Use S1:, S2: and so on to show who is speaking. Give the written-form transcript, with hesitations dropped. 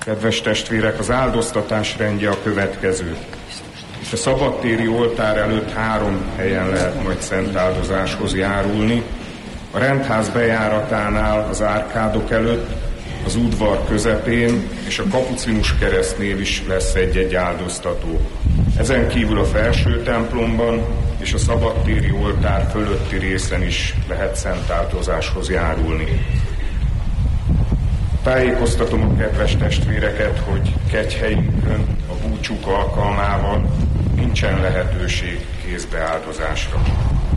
S1: Kedves testvérek, az áldoztatás rendje a következő. És a szabadtéri oltár előtt 3 helyen lehet majd szent áldozáshoz járulni. A rendház bejáratánál, az árkádok előtt, az udvar közepén, és a kapucinus keresztnél is lesz egy-egy áldoztató. Ezen kívül a felső templomban és a szabadtéri oltár fölötti részen is lehet szent áldozáshoz járulni. Tájékoztatom a kedves testvéreket, hogy kegyhelyünkön a búcsúk alkalmával nincsen lehetőség kézbeáldozásra.